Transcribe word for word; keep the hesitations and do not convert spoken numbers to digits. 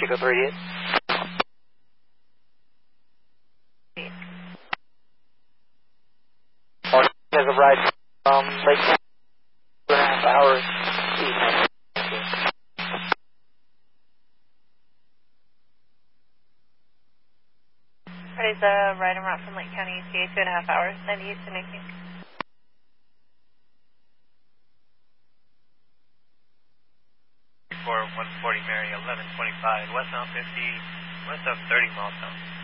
Echo thirty-eight. Morning, has a ride from Lake County, two and a half hours east. What is a ride and route from Lake County, E T A, two and a half hours, ninety-eight to nineteen. For one forty Mary, eleven twenty-five, westbound fifty, west of thirty miles south.